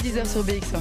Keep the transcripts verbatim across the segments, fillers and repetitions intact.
dix heures sur B X un.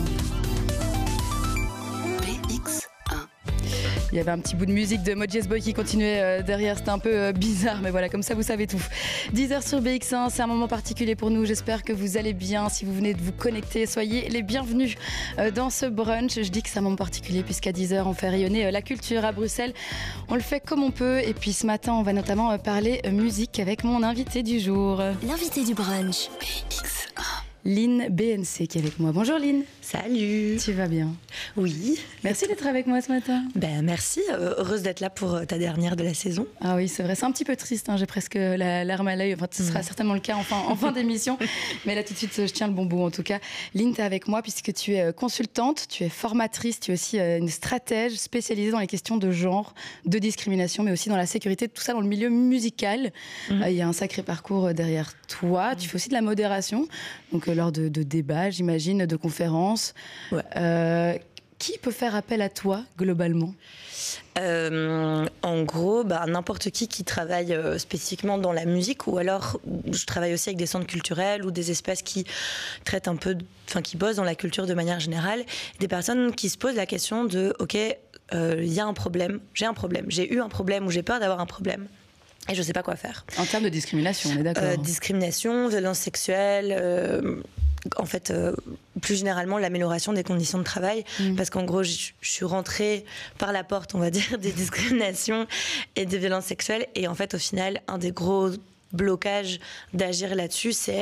B X un. Il y avait un petit bout de musique de Modest Boy qui continuait euh, derrière, c'était un peu euh, bizarre, mais voilà, comme ça vous savez tout. dix heures sur B X un, c'est un moment particulier pour nous, j'espère que vous allez bien. Si vous venez de vous connecter, soyez les bienvenus euh, dans ce brunch. Je dis que c'est un moment particulier puisqu'à dix heures on fait rayonner euh, la culture à Bruxelles. On le fait comme on peut, et puis ce matin on va notamment euh, parler euh, musique avec mon invité du jour. L'invité du brunch. B X un. Lynn B N C qui est avec moi. Bonjour Lynn. Salut. Tu vas bien? Oui. Merci d'être avec moi ce matin. Ben merci, euh, heureuse d'être là pour ta dernière de la saison. Ah oui, c'est vrai, c'est un petit peu triste, hein. J'ai presque la larme à l'œil, enfin ce sera mmh. certainement le cas en fin, en fin d'émission, mais là tout de suite je tiens le bon bout en tout cas. Lynn, tu es avec moi puisque tu es consultante, tu es formatrice, tu es aussi une stratège spécialisée dans les questions de genre, de discrimination, mais aussi dans la sécurité, tout ça dans le milieu musical. Il mmh. euh, y a un sacré parcours derrière toi, tu fais aussi de la modération, donc euh, lors de, de débats, j'imagine, de conférences. Ouais. Euh, qui peut faire appel à toi, globalement ? Euh, en gros, bah, n'importe qui qui travaille euh, spécifiquement dans la musique, ou alors je travaille aussi avec des centres culturels ou des espaces qui traitent un peu, enfin qui bossent dans la culture de manière générale, des personnes qui se posent la question de ok, il euh, y a un problème, j'ai un problème, j'ai eu un problème ou j'ai peur d'avoir un problème. Et je ne sais pas quoi faire. En termes de discrimination, on est d'accord. Euh, discrimination, violence sexuelle, euh, en fait, euh, plus généralement, l'amélioration des conditions de travail. Mmh. Parce qu'en gros, je, je suis rentrée par la porte, on va dire, des discriminations et des violences sexuelles. Et en fait, au final, un des gros blocages d'agir là-dessus, c'est